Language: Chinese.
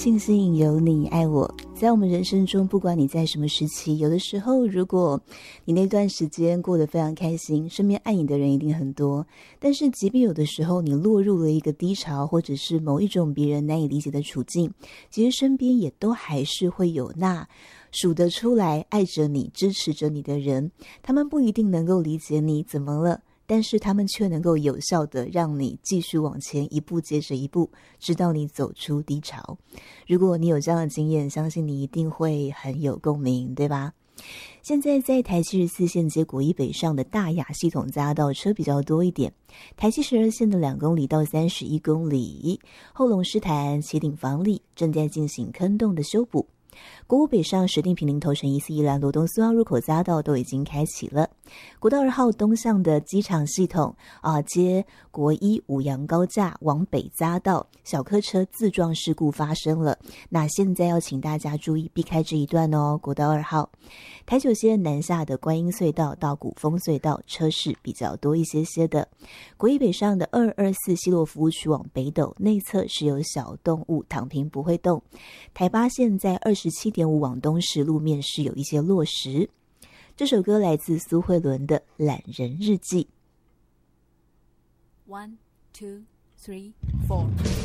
庆幸有你爱我。在我们人生中，不管你在什么时期，有的时候如果你那段时间过得非常开心，身边爱你的人一定很多，但是即便有的时候你落入了一个低潮，或者是某一种别人难以理解的处境，其实身边也都还是会有那数得出来爱着你支持着你的人，他们不一定能够理解你怎么了，但是他们却能够有效的让你继续往前，一步接着一步，直到你走出低潮。如果你有这样的经验，相信你一定会很有共鸣，对吧？现在在台74线接国一北上的大雅系统匝道车比较多一点，台72线的2公里到31公里，后龙狮潭、旗顶房里正在进行坑洞的修补。国五北上石碇坪林头城宜四宜兰罗东苏澳入口匝道都已经开启了。国道2号东向的机场系统接国一五杨高架往北匝道，小客车自撞事故发生了，那现在要请大家注意避开这一段哦。国道2号台九线南下的观音隧道到古丰隧道车势比较多一些的。国一北上的224西洛服务区往北斗内侧是有小动物躺平不会动。台八线在27.5往东时路面是有一些落石。这首歌来自苏慧伦的《懒人日记》。 1, 2, 3, 4